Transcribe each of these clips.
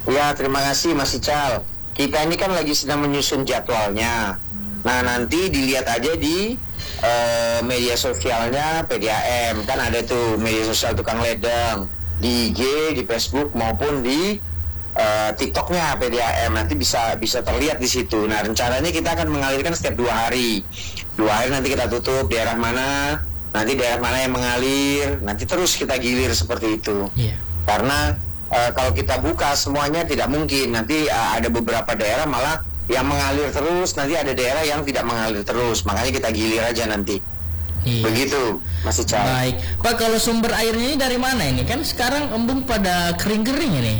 Ya, terima kasih Mas Ical. Kita ini kan lagi sedang menyusun jadwalnya. Nah, nanti dilihat aja di media sosialnya PDAM. Kan ada tuh media sosial tukang ledeng di IG, di Facebook maupun di TikToknya PDAM. Nanti bisa terlihat di situ. Nah, rencananya kita akan mengalirkan setiap 2 hari. 2 hari nanti kita tutup daerah mana, nanti daerah mana yang mengalir, nanti terus kita gilir seperti itu. Iya. Karena kalau kita buka semuanya tidak mungkin. Nanti ada beberapa daerah malah yang mengalir terus, nanti ada daerah yang tidak mengalir terus. Makanya kita gilir aja nanti. Iya. Begitu, Mas Ical. Baik, Pak, kalau sumber airnya ini dari mana ini? Kan sekarang embung pada kering-kering ini.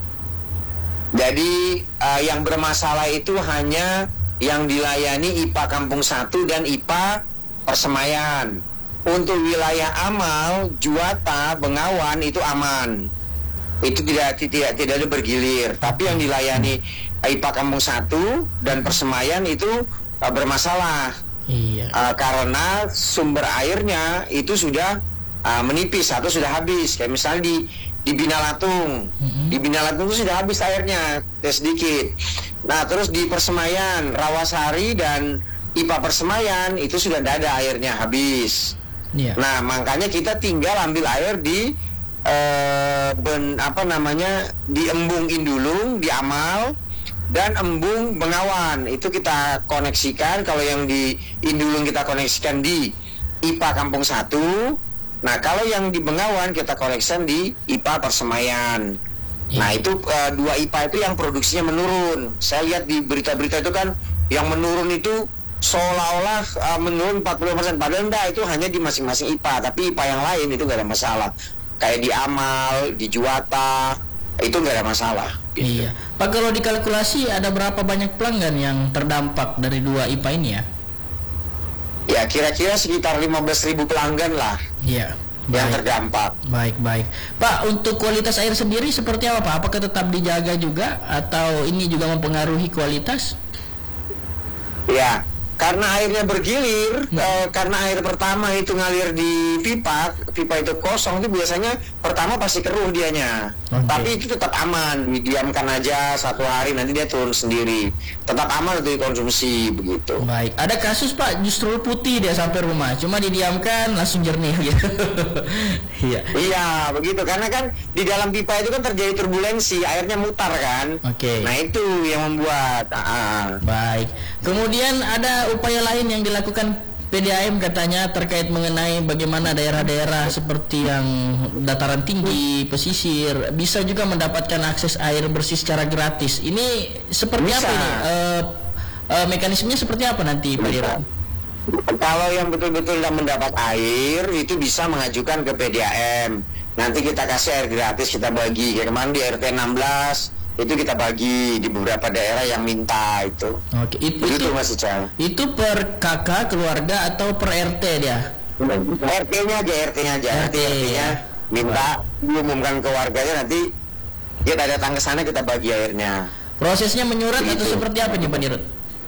Jadi yang bermasalah itu hanya yang dilayani IPA Kampung 1 dan IPA Persemayan. Untuk wilayah Amal, Juwata, Bengawan itu aman. Itu tidak ada bergilir. Tapi yang dilayani IPA Kampung 1 dan Persemayan itu bermasalah. Iya. Karena sumber airnya itu sudah menipis atau sudah habis. Kayak misalnya di Binalatung. Di Binalatung itu sudah habis airnya, sedikit. Nah, terus di Persemayan, Rawasari dan IPA Persemayan itu sudah tidak ada airnya, habis. Iya. Nah, makanya kita tinggal ambil air di di Embung Indulung, di Amal, dan Embung Bengawan. Itu kita koneksikan. Kalau yang di Indulung kita koneksikan di IPA Kampung 1. Nah, kalau yang di Bengawan kita koneksikan di IPA Persemayan. Nah, itu 2 IPA itu yang produksinya menurun. Saya lihat di berita-berita itu kan yang menurun itu seolah-olah menurun 40%. Padahal enggak, itu hanya di masing-masing IPA. Tapi IPA yang lain itu nggak ada masalah. Kayak di Amal, di Juwata, itu nggak ada masalah. Gitu. Iya. Pak, kalau dikalkulasi ada berapa banyak pelanggan yang terdampak dari 2 IPA ini ya? Ya, kira-kira sekitar 15.000 pelanggan lah. Iya. Yang terdampak. Baik. Pak, untuk kualitas air sendiri seperti apa, Pak? Apakah tetap dijaga juga atau ini juga mempengaruhi kualitas? Ya, karena airnya bergilir, karena air pertama itu ngalir di pipa itu kosong, itu biasanya pertama pasti keruh dianya. Tapi itu tetap aman, didiamkan aja 1 hari, nanti dia turun sendiri. Tetap aman untuk dikonsumsi, begitu. Baik, ada kasus Pak justru putih dia sampai rumah, cuma didiamkan langsung jernih gitu. Iya. Iya, begitu. Karena kan di dalam pipa itu kan terjadi turbulensi, airnya mutar kan. Oke. Nah, itu yang membuat. Baik. Kemudian ada upaya lain yang dilakukan PDAM katanya terkait mengenai bagaimana daerah-daerah seperti yang dataran tinggi, pesisir bisa juga mendapatkan akses air bersih secara gratis. Ini seperti Bisa. apa ini? Mekanismenya seperti apa nanti Pak Dirut? Kalau yang betul-betul tidak mendapat air itu bisa mengajukan ke PDAM. Nanti kita kasih air gratis, kita bagi. Kayak kemarin di RT 16 itu kita bagi di beberapa daerah yang minta itu. Oke, itu Mas Ical. Itu per kakak, keluarga atau per RT dia? RT-nya aja. RT-nya minta diumumkan ke warganya, nanti kita datang ke sana, kita bagi airnya. Prosesnya menyurat Begitu. atau seperti apa nih Pak Dirut?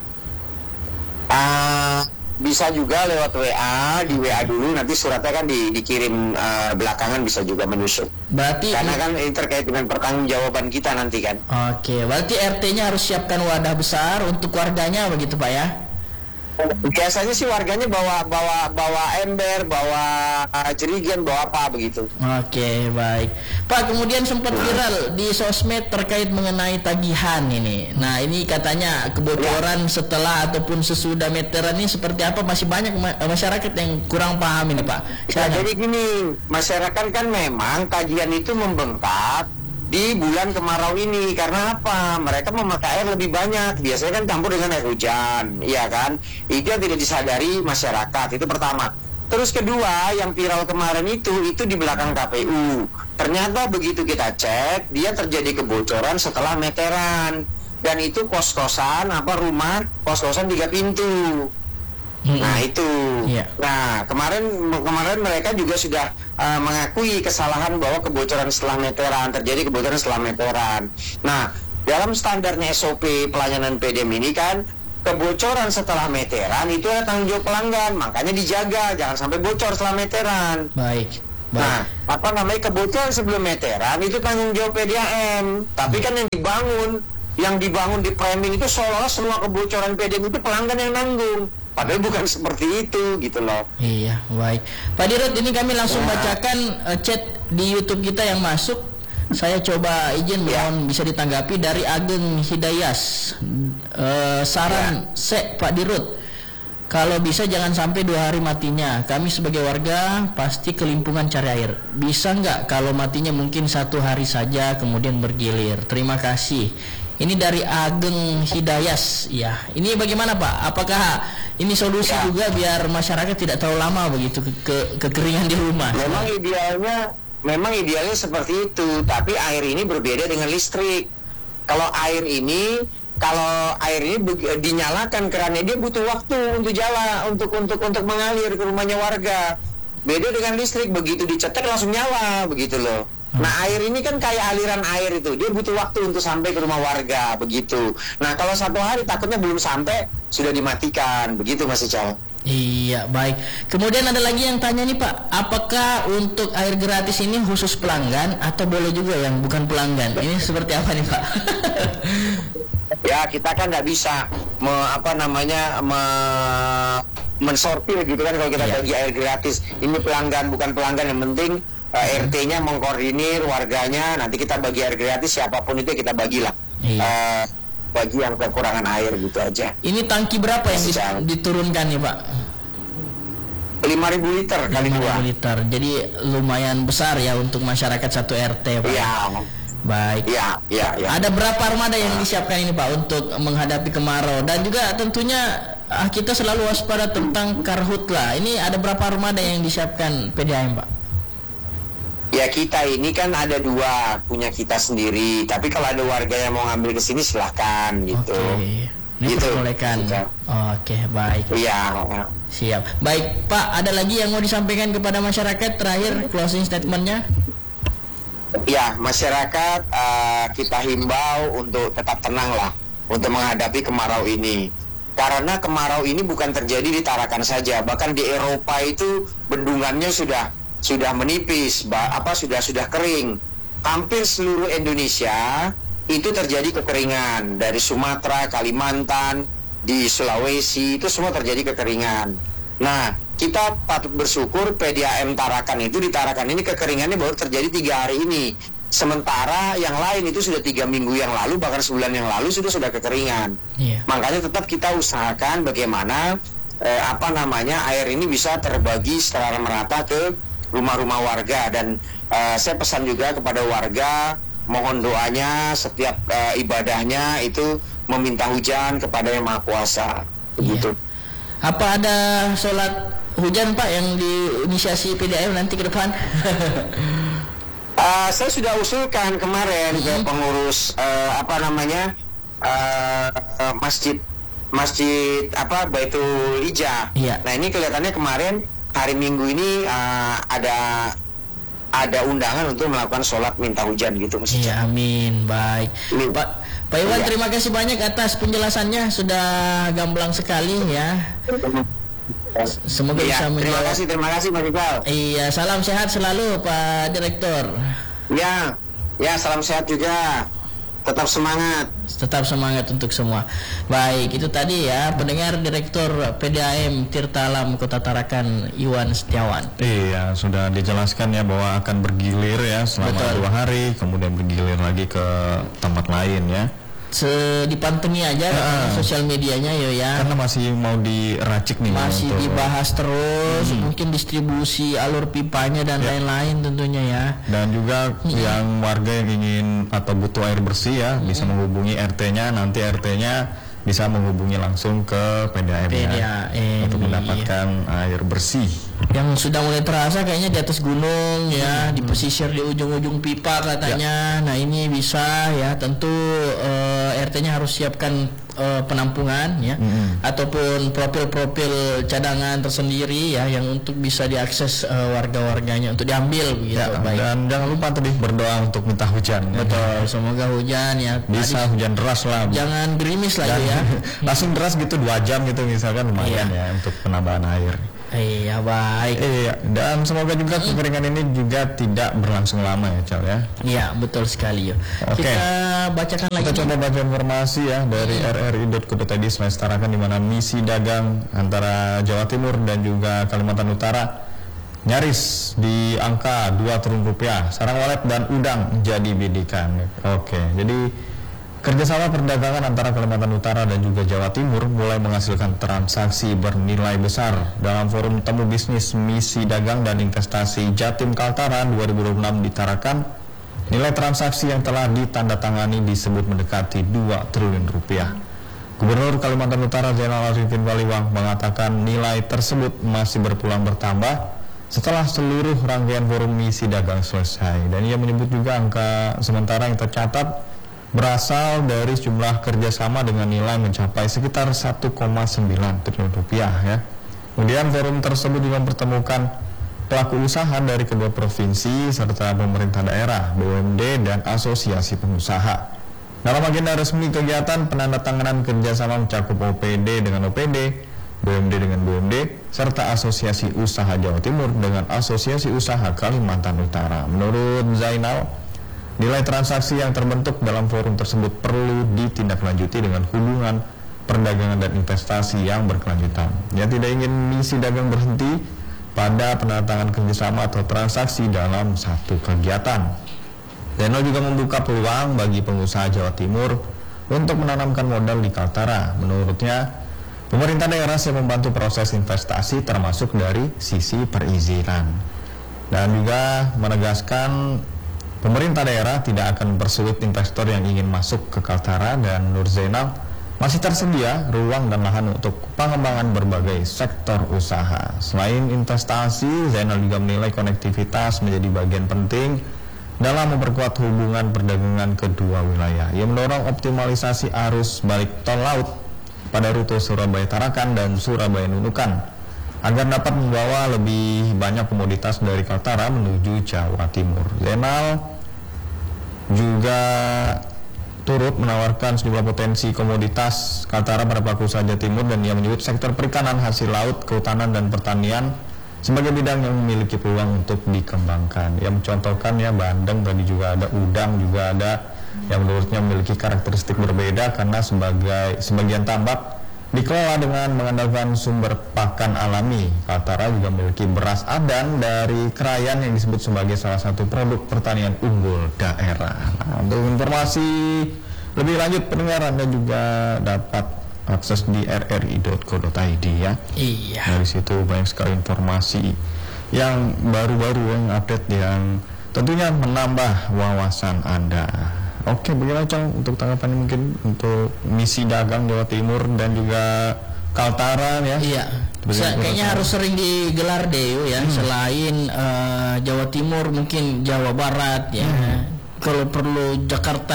Bisa juga lewat WA, di WA dulu, nanti suratnya kan dikirim belakangan, bisa juga menyusup. Berarti Karena kan ini terkait dengan pertanggungjawaban kita nanti kan. Oke, berarti RT-nya harus siapkan wadah besar untuk warganya begitu Pak ya? Biasanya sih warganya bawa ember, bawa jerigen, bawa apa begitu. Oke, baik. Pak, kemudian sempat viral di sosmed terkait mengenai tagihan ini. Nah, ini katanya kebocoran setelah ataupun sesudah meteran ini seperti apa? Masih banyak masyarakat yang kurang paham ini, Pak. Nah, jadi gini, masyarakat kan memang tagihan itu membengkak di bulan kemarau ini. Karena apa? Mereka memakai air lebih banyak. Biasanya kan campur dengan air hujan, iya kan? Itu yang tidak disadari masyarakat. Itu pertama. Terus kedua, yang viral kemarin itu di belakang KPU. Ternyata begitu kita cek, dia terjadi kebocoran setelah meteran. Dan itu kos-kosan, rumah kos-kosan 3 pintu. Nah itu. Nah kemarin mereka juga sudah mengakui kesalahan bahwa kebocoran setelah meteran, terjadi kebocoran setelah meteran. Nah, dalam standarnya SOP pelayanan PDM ini kan kebocoran setelah meteran itu adalah tanggung jawab pelanggan, makanya dijaga jangan sampai bocor setelah meteran. Baik. Baik. Nah, apa namanya, kebocoran sebelum meteran itu tanggung jawab PDAM. Tapi kan yang dibangun di framing itu seolah-olah semua kebocoran PDAM itu pelanggan yang nanggung. Padahal bukan seperti itu gitu loh. Iya, baik. Pak Dirut, ini kami langsung bacakan chat di YouTube kita yang masuk. Saya coba izin mohon bisa ditanggapi dari Ageng Hidayas. Saran Pak Dirut, kalau bisa jangan sampai 2 hari matinya. Kami sebagai warga pasti kelimpungan cari air. Bisa nggak kalau matinya mungkin 1 hari saja kemudian bergilir? Terima kasih. Ini dari Ageng Hidayas. Ya, ini bagaimana Pak? Apakah ini solusi juga biar masyarakat tidak terlalu lama begitu kekeringan di rumah? Memang idealnya seperti itu, tapi air ini berbeda dengan listrik. Kalau air ini dinyalakan kerannya, dia butuh waktu untuk untuk mengalir ke rumahnya warga. Beda dengan listrik, begitu dicetek langsung nyala begitu loh. Nah, air ini kan kayak aliran air itu, dia butuh waktu untuk sampai ke rumah warga begitu. Nah, kalau 1 hari takutnya belum sampai sudah dimatikan begitu, Mas Ical. Iya, baik. Kemudian ada lagi yang tanya nih Pak, apakah untuk air gratis ini khusus pelanggan atau boleh juga yang bukan pelanggan? Ini seperti apa nih Pak? Ya, kita kan nggak bisa mensortir gitu kan kalau kita bagi air gratis. Ini pelanggan bukan pelanggan, yang penting RT-nya mengkoordinir warganya, nanti kita bagi air gratis, siapapun itu kita bagilah. Bagi yang kekurangan air gitu aja. Ini tangki berapa yang diturunkan nih Pak? 5.000 liter kali 5.000 liter. Jadi lumayan besar ya untuk masyarakat satu RT Pak. Iya. Baik. Iya. Ada berapa armada yang disiapkan ini Pak untuk menghadapi kemarau? Dan juga tentunya kita selalu waspada tentang karhutla. Ini ada berapa armada yang disiapkan PDAM Pak? Ya, kita ini kan ada 2 punya kita sendiri. Tapi kalau ada warga yang mau ngambil ke sini silahkan gitu. Oke. Ini diperbolehkan. Oke, baik. Iya. Siap. Baik Pak, ada lagi yang mau disampaikan kepada masyarakat terakhir closing statementnya? Ya, masyarakat kita himbau untuk tetap tenang lah untuk menghadapi kemarau ini. Karena kemarau ini bukan terjadi di Tarakan saja, bahkan di Eropa itu bendungannya sudah menipis, sudah kering. Hampir seluruh Indonesia itu terjadi kekeringan. Dari Sumatera, Kalimantan, di Sulawesi itu semua terjadi kekeringan. Nah, kita patut bersyukur PDAM Tarakan itu, di Tarakan ini kekeringannya baru terjadi 3 hari ini. Sementara yang lain itu sudah 3 minggu yang lalu, bahkan sebulan yang lalu sudah kekeringan. Makanya tetap kita usahakan bagaimana air ini bisa terbagi secara merata ke rumah-rumah warga. Dan saya pesan juga kepada warga, mohon doanya setiap ibadahnya itu meminta hujan kepada Yang Maha Kuasa. Begitu. Apa ada sholat hujan Pak yang diinisiasi PDAM nanti ke depan? Saya sudah usulkan kemarin ke pengurus masjid Baitul Ijah. Nah, ini kelihatannya kemarin hari Minggu ini ada undangan untuk melakukan sholat minta hujan gitu, Mas. Iya, amin. Baik. Pak Iwan, terima kasih banyak atas penjelasannya, sudah gamblang sekali ya. Semoga bisa menjawab. Terima kasih Mas Iqbal. Iya, salam sehat selalu Pak Direktur. Ya, salam sehat juga. Tetap semangat untuk semua. Baik, itu tadi ya pendengar Direktur PDAM Tirta Alam Kota Tarakan, Iwan Setiawan. Iya, sudah dijelaskan ya bahwa akan bergilir ya selama 2 hari, kemudian bergilir lagi ke tempat lain ya. Dipantengin aja sosial medianya ya. Karena masih mau diracik nih. Masih dibahas terus, mungkin distribusi alur pipanya dan lain-lain tentunya ya. Dan juga yang warga yang ingin atau butuh air bersih ya bisa menghubungi RT-nya, nanti RT-nya bisa menghubungi langsung ke PDAM untuk mendapatkan air bersih. Yang sudah mulai terasa kayaknya di atas gunung ya, di pesisir di ujung-ujung pipa katanya. Nah, ini bisa ya, tentu RT-nya harus siapkan penampungan ya, ataupun profil-profil cadangan tersendiri ya, yang untuk bisa diakses warga-warganya untuk diambil gitu. Baik. Dan jangan lupa tadi berdoa untuk minta hujan. Betul, semoga hujan ya. Bisa hujan deras lah. Jangan gerimis lagi ya. Langsung deras gitu 2 jam gitu misalkan lumayan ya untuk penambahan air. Iya, baik. Iya, dan semoga juga kekeringan ini juga tidak berlangsung lama ya, Cal ya. Iya, betul sekali ya. Oke. Kita bacakan lagi. Kita coba baca informasi ya dari rri.co.id semestarakan di mana misi dagang antara Jawa Timur dan juga Kalimantan Utara nyaris di angka 2 triliun rupiah. Sarang walet dan udang jadi bidikan. Oke, jadi kerjasama perdagangan antara Kalimantan Utara dan juga Jawa Timur mulai menghasilkan transaksi bernilai besar. Dalam forum temu bisnis misi dagang dan investasi Jatim Kaltara 2026 ditarakan, nilai transaksi yang telah ditandatangani disebut mendekati 2 triliun rupiah. Gubernur Kalimantan Utara Zainal Arifin Baliwang mengatakan nilai tersebut masih berpulang bertambah setelah seluruh rangkaian forum misi dagang selesai. Dan ia menyebut juga angka sementara yang tercatat berasal dari jumlah kerjasama dengan nilai mencapai sekitar 1,9 triliun rupiah ya. Kemudian forum tersebut juga mempertemukan pelaku usaha dari kedua provinsi serta pemerintah daerah, BUMD dan asosiasi pengusaha. Dalam agenda resmi kegiatan, penandatanganan kerjasama mencakup OPD dengan OPD, BUMD dengan BUMD, serta Asosiasi Usaha Jawa Timur dengan Asosiasi Usaha Kalimantan Utara. Menurut Zainal, nilai transaksi yang terbentuk dalam forum tersebut perlu ditindaklanjuti dengan hubungan perdagangan dan investasi yang berkelanjutan. Ia tidak ingin misi dagang berhenti pada penandatanganan kerjasama atau transaksi dalam satu kegiatan. Zainal juga membuka peluang bagi pengusaha Jawa Timur untuk menanamkan modal di Kaltara. Menurutnya, pemerintah daerah siap membantu proses investasi termasuk dari sisi perizinan. Dan juga menegaskan pemerintah daerah tidak akan mempersulit investor yang ingin masuk ke Kaltara, dan Nur Zainal masih tersedia ruang dan lahan untuk pengembangan berbagai sektor usaha. Selain investasi, Zainal juga menilai konektivitas menjadi bagian penting dalam memperkuat hubungan perdagangan kedua wilayah. Ia mendorong optimalisasi arus balik tol laut pada rute Surabaya Tarakan dan Surabaya Nunukan agar dapat membawa lebih banyak komoditas dari Kaltara menuju Jawa Timur. Zainal juga turut menawarkan sejumlah potensi komoditas Kaltara pada pelaku usaha Jawa Timur, dan ia menyebut sektor perikanan, hasil laut, kehutanan dan pertanian sebagai bidang yang memiliki peluang untuk dikembangkan. Ia mencontohkan ya bandeng, tadi juga ada udang, juga ada yang menurutnya memiliki karakteristik berbeda karena sebagian tambak dikelola dengan mengandalkan sumber pakan alami. Kaltara juga memiliki beras adan dari Krayan yang disebut sebagai salah satu produk pertanian unggul daerah. Nah, untuk informasi lebih lanjut pendengar Anda juga dapat akses di rri.co.id ya. Iya. Dari situ banyak sekali informasi yang baru-baru yang update yang tentunya menambah wawasan Anda. Oke, bagaimana Cang untuk tanggapannya mungkin untuk misi dagang Jawa Timur dan juga Kaltara ya? Iya. Kayaknya harus sering digelar deh ya. Selain Jawa Timur mungkin Jawa Barat ya. Kalau perlu Jakarta,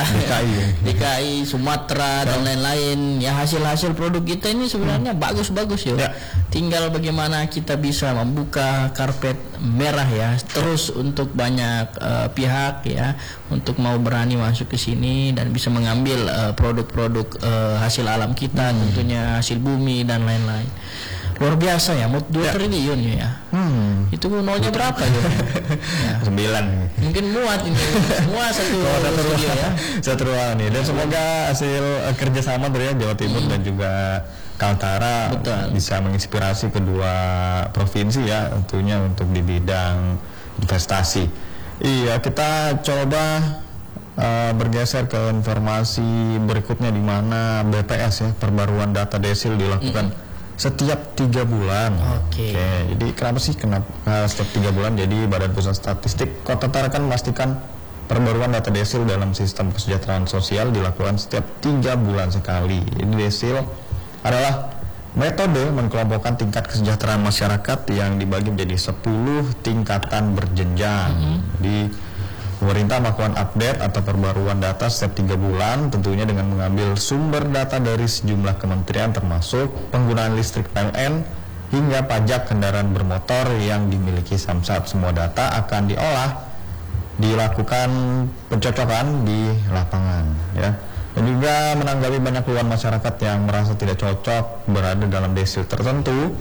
DKI, Sumatera dan lain-lain. Ya hasil-hasil produk kita ini sebenarnya bagus-bagus ya. Tinggal bagaimana kita bisa membuka karpet merah ya, terus untuk banyak pihak ya, untuk mau berani masuk ke sini dan bisa mengambil produk-produk hasil alam kita, tentunya hasil bumi dan lain-lain. Luar biasa ya, 2 triliun ya. Itu nolnya berapa ya? 9. Mungkin muat ini, semua satu studio ya. Satu ruangan nih. Dan semoga hasil kerjasama dari Jawa Timur dan juga Kaltara bisa menginspirasi kedua provinsi ya, tentunya untuk di bidang investasi. Iya, kita coba bergeser ke informasi berikutnya di mana BPS ya, perbaruan data desil dilakukan setiap 3 bulan. Oke. Jadi kenapa sih setiap 3 bulan? Jadi Badan Pusat Statistik Kota Tarakan memastikan perbaruan data desil dalam sistem kesejahteraan sosial dilakukan setiap 3 bulan sekali. Jadi desil adalah metode mengelompokkan tingkat kesejahteraan masyarakat yang dibagi menjadi 10 tingkatan berjenjang. Jadi pemerintah melakukan update atau perbaruan data setiap 3 bulan, tentunya dengan mengambil sumber data dari sejumlah kementerian termasuk penggunaan listrik PLN hingga pajak kendaraan bermotor yang dimiliki Samsat. Semua data akan dilakukan pencocokan di lapangan ya. Dan juga menanggapi banyak keluhan masyarakat yang merasa tidak cocok berada dalam desil tertentu,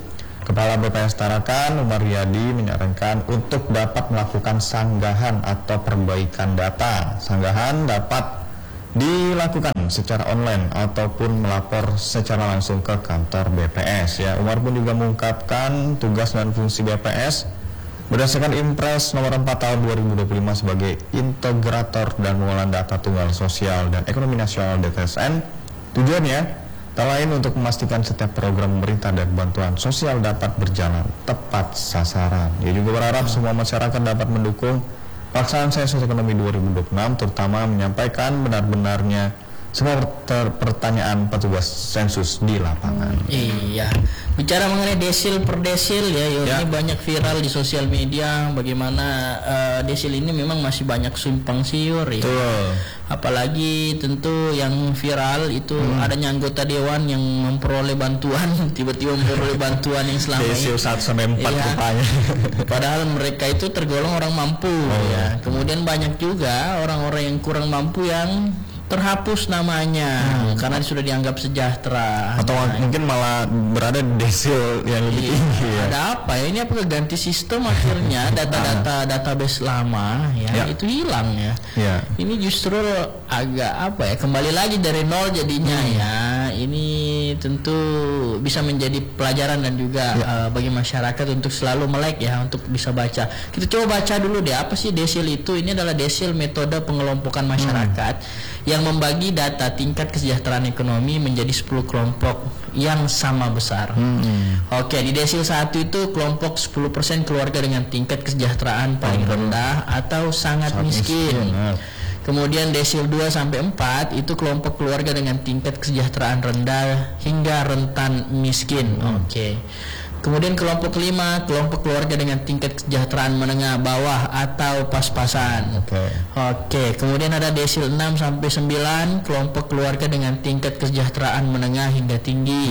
Kepala BPS Tarakan, Umar Riyadi, menyarankan untuk dapat melakukan sanggahan atau perbaikan data. Sanggahan dapat dilakukan secara online ataupun melapor secara langsung ke kantor BPS. Ya, Umar pun juga mengungkapkan tugas dan fungsi BPS berdasarkan Impres nomor 4 tahun 2025 sebagai integrator dan pengelola data tunggal sosial dan ekonomi nasional DTSN. Tujuannya tak lain untuk memastikan setiap program pemerintah dan bantuan sosial dapat berjalan tepat sasaran. Ia juga berharap semua masyarakat dapat mendukung pelaksanaan sensus ekonomi 2026, terutama menyampaikan benar-benarnya semua pertanyaan petugas sensus di lapangan. Iya, bicara mengenai desil per desil ya, ini banyak viral di sosial media bagaimana desil ini memang masih banyak simpang siur ya. Betul. Apalagi tentu yang viral itu adanya anggota dewan yang memperoleh bantuan, tiba-tiba memperoleh bantuan yang selama desil 1-4 rupanya. Padahal mereka itu tergolong orang mampu ya. Kemudian banyak juga orang-orang yang kurang mampu yang terhapus namanya karena sudah dianggap sejahtera. Atau mungkin malah berada di desil yang lebih tinggi ya. Ada apa ya? Ini apa ganti sistem akhirnya data-data database lama ya itu hilang ya. Ini justru agak apa ya, kembali lagi dari nol jadinya ya. Ini tentu bisa menjadi pelajaran dan juga bagi masyarakat untuk selalu melek ya, untuk bisa baca. Kita coba baca dulu deh, apa sih desil itu? Ini adalah desil, metode pengelompokan masyarakat yang membagi data tingkat kesejahteraan ekonomi menjadi 10 kelompok yang sama besar. Oke, di desil 1 itu kelompok 10% keluarga dengan tingkat kesejahteraan paling rendah atau sangat miskin. Kemudian desil 2 sampai 4 itu kelompok keluarga dengan tingkat kesejahteraan rendah hingga rentan miskin. Oke. Kemudian kelompok 5, kelompok keluarga dengan tingkat kesejahteraan menengah bawah atau pas-pasan. Oke. Kemudian ada desil 6 sampai 9, kelompok keluarga dengan tingkat kesejahteraan menengah hingga tinggi.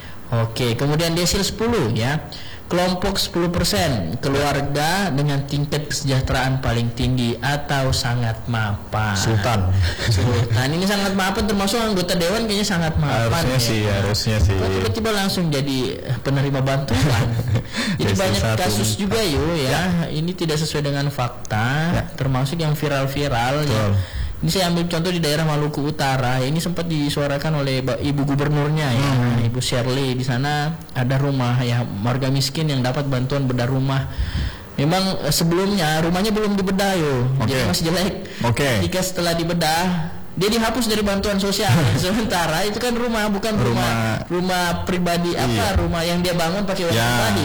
Oke. Kemudian desil 10 ya. Kelompok 10% keluarga dengan tingkat kesejahteraan paling tinggi atau sangat mapan. Sultan. Ini sangat mapan, termasuk anggota dewan kayaknya sangat mapan. Harusnya sih. Tiba-tiba langsung jadi penerima bantuan. Jadi banyak kasus juga ya. Ini tidak sesuai dengan fakta, termasuk yang viral-viral ya. Ini saya ambil contoh di daerah Maluku Utara. Ini sempat disuarakan oleh Ibu Gubernurnya ya, Ibu Shirley. Di sana ada rumah ya warga miskin yang dapat bantuan bedah rumah. Memang sebelumnya rumahnya belum dibedah jadi masih jelek. Jika setelah dibedah dia dihapus dari bantuan sosial. Sementara itu kan rumah, bukan rumah pribadi rumah yang dia bangun pakai uang pribadi,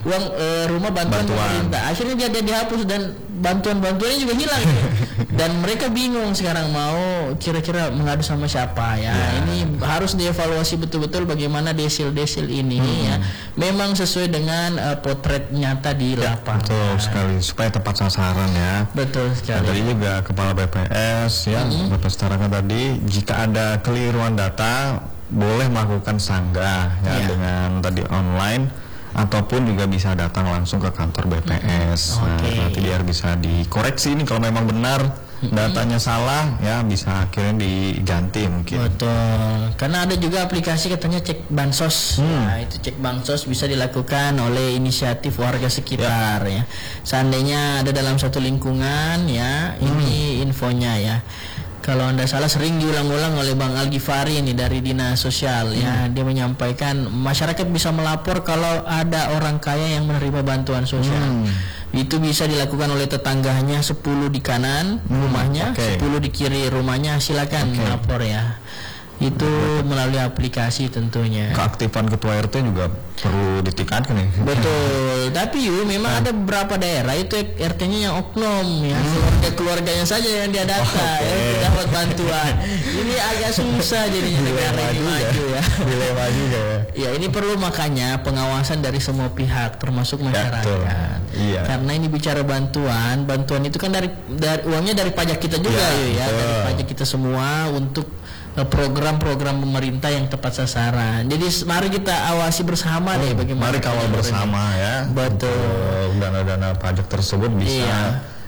rumah bantuan pemerintah. Akhirnya dia dihapus dan bantuan-bantuannya juga hilang. Dan mereka bingung sekarang mau kira-kira mengadu sama siapa ya. Ini harus dievaluasi betul-betul bagaimana desil-desil ini ya memang sesuai dengan potret nyata di lapangan. Betul sekali, supaya tepat sasaran ya. Betul sekali. Tadi juga Kepala BPS ya, BPS Tarakan tadi, jika ada keliruan data boleh melakukan sanggah ya dengan tadi online ataupun juga bisa datang langsung ke kantor BPS. Nanti biar bisa dikoreksi ini kalau memang benar datanya salah ya, bisa akhirnya diganti mungkin. Betul. Karena ada juga aplikasi katanya cek bansos. Nah, itu cek bansos bisa dilakukan oleh inisiatif warga sekitar ya. Seandainya ada dalam satu lingkungan ya, ini infonya ya. Kalau Anda salah, sering diulang-ulang oleh Bang Al-Ghifari ini dari Dinas Sosial ya. Dia menyampaikan masyarakat bisa melapor kalau ada orang kaya yang menerima bantuan sosial. Itu bisa dilakukan oleh tetangganya, 10 di kanan rumahnya, 10 di kiri rumahnya, silakan melapor ya. Itu melalui aplikasi tentunya. Keaktifan ketua RT juga perlu ditingkatkan ya. Betul. Tapi memang ada beberapa daerah itu RT-nya yang oknum ya, keluarganya saja yang dia data ya, dapat bantuan. Ini agak susah jadinya negara ini maju ya. Dilema juga ya. Ya, ini perlu makanya pengawasan dari semua pihak termasuk masyarakat. Karena ini bicara bantuan itu kan dari uangnya dari pajak kita juga ya, dari pajak kita semua untuk program-program pemerintah yang tepat sasaran. Jadi mari kita awasi bersama bagaimana. Mari kawal bersama ya. Betul. Dana-dana pajak tersebut bisa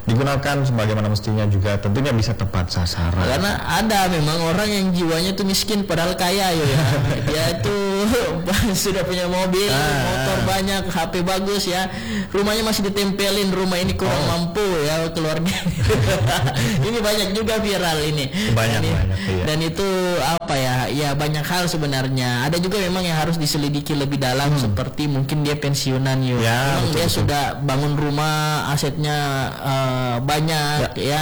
digunakan sebagaimana mestinya juga tentunya bisa tepat sasaran. Karena ada memang orang yang jiwanya tuh miskin padahal kaya ya. Dia itu sudah punya mobil, motor banyak, HP bagus ya. Rumahnya masih ditempelin rumah ini kurang mampu ya keluarga. Ini banyak juga viral ini. Banyak. Iya. Dan itu apa ya? Ya banyak hal sebenarnya. Ada juga memang yang harus diselidiki lebih dalam seperti mungkin dia pensiunan ya. Memang dia sudah bangun rumah, asetnya banyak ya.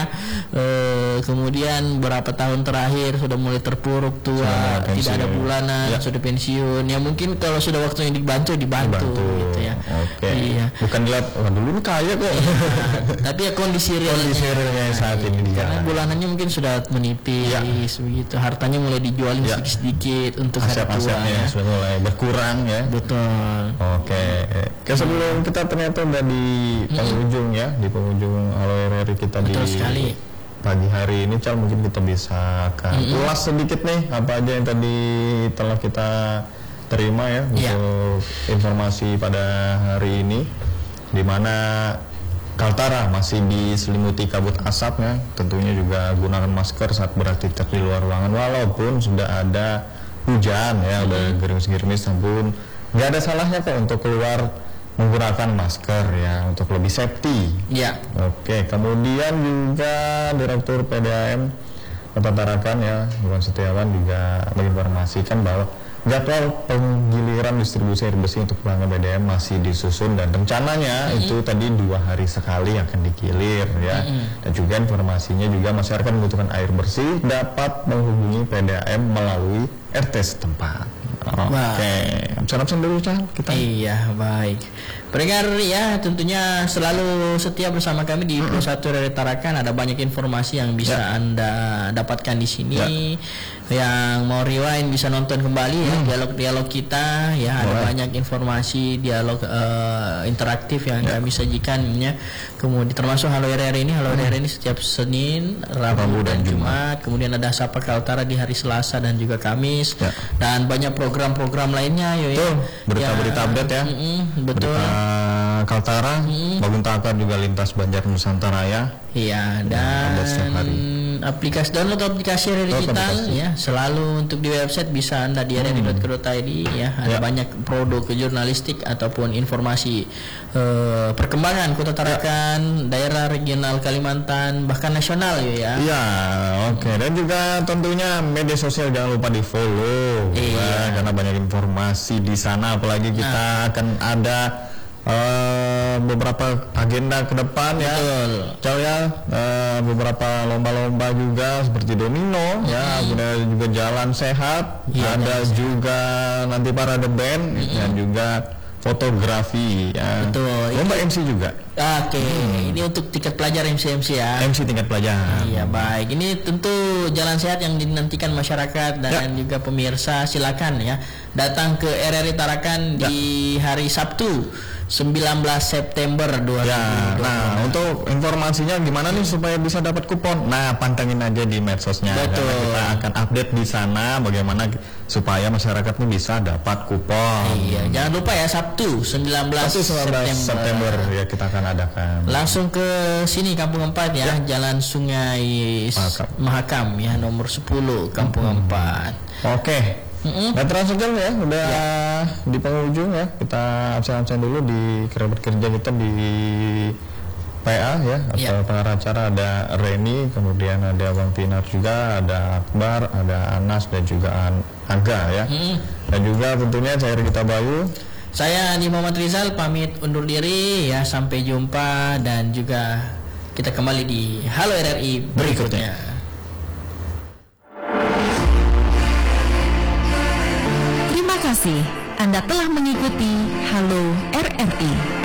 Kemudian berapa tahun terakhir sudah mulai terpuruk tua, tidak ada bulanan, sudah pensiun. Ya mungkin kalau sudah waktunya dibantu gitu ya. Oke. Iya. Bukan dilihat dulu kaya kok. Tapi ya kondisi realnya saat ini karena bulanannya mungkin sudah menipis begitu. Hartanya mulai dijualin sedikit-sedikit untuk hari tua. Aset-asetnya sudah mulai berkurang ya. Betul. Oke. Sebelum kita ternyata udah di penghujung ya, di penghujung Halo RRI kita. Betul di sekali. Pagi hari ini Cal, mungkin kita bisa ulas sedikit nih apa aja yang tadi telah kita terima ya untuk informasi pada hari ini, di mana Kaltara masih diselimuti kabut asap ya. Tentunya juga gunakan masker saat beraktivitas di luar ruangan walaupun sudah ada hujan ya, udah gerimis-gerimis, namun nggak ada salahnya kok untuk keluar menggunakan masker ya untuk lebih safety. Ya. Oke, kemudian juga Direktur PDAM Kota Tarakan ya, Iwan Setiawan juga menginformasikan bahwa jadwal penggiliran distribusi air bersih untuk pelanggan PDAM masih disusun dan rencananya itu tadi 2 hari sekali akan digilir ya. Dan juga informasinya juga masyarakat membutuhkan air bersih dapat menghubungi PDAM melalui RT setempat. Oke, absen dulu kita. Iya, baik. Pendengar ya, tentunya selalu setia bersama kami di Pro 1 RRI Tarakan. Ada banyak informasi yang bisa Anda dapatkan di sini. Yang mau rewind bisa nonton kembali ya dialog-dialog kita ya. Ada banyak informasi dialog interaktif yang kami sajikan ya. Kemudian termasuk Halo RRI ini, Halo RRI ini setiap Senin, Rabu dan Jumat. Kemudian ada Sapa Kaltara di hari Selasa dan juga Kamis. Dan banyak program-program lainnya berita-berita update ya. Betul. Berita Kaltara, Bangun Takar juga lintas Banjar Nusantara ya. Iya, dan download aplikasi RRI Digital ya, selalu untuk di website bisa Anda di rri.co.id ya. Ada banyak produk jurnalistik ataupun informasi perkembangan Kota Tarakan, daerah regional Kalimantan, bahkan nasional ya. Iya, oke. Dan juga tentunya media sosial jangan lupa di-follow ya, karena banyak informasi di sana, apalagi kita akan ada beberapa agenda ke depan ya. Betul ya, beberapa lomba-lomba juga seperti domino ya, kemudian juga jalan sehat, ada juga nanti parade band dan juga fotografi ya. Betul. Lomba MC juga. Oke, ini untuk tingkat pelajar MC ya. MC tingkat pelajar. Iya, baik. Ini tentu jalan sehat yang dinantikan masyarakat dan juga pemirsa. Silakan ya datang ke RRI Tarakan di hari Sabtu 19 September 2020. Nah, untuk informasinya gimana nih supaya bisa dapat kupon? Nah, pantengin aja di medsosnya. Betul. Kita akan update di sana bagaimana supaya masyarakat nih bisa dapat kupon. Iya, jangan lupa ya Sabtu 19 September ya kita akan adakan. Langsung ke sini Kampung 4 ya, Jalan Sungai Mahakam ya, nomor 10 Kampung 4. Oke. Nah, transfer ya udah di penghujung ya. Kita absen dulu di kerabat kerja kita di PA ya, atau pengacara ada Reni, kemudian ada Bang Pinar juga, ada Akbar, ada Anas dan juga Aga ya. Dan juga tentunya saya Rita Bayu. Saya Andi Muhammad Rizal pamit undur diri ya, sampai jumpa dan juga kita kembali di Halo RRI berikutnya. Terima kasih Anda telah mengikuti Halo RRI.